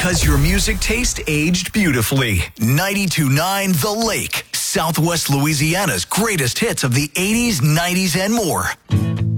Because your music taste aged beautifully. 92.9 The Lake, Southwest Louisiana's greatest hits of the 80s, 90s, and more.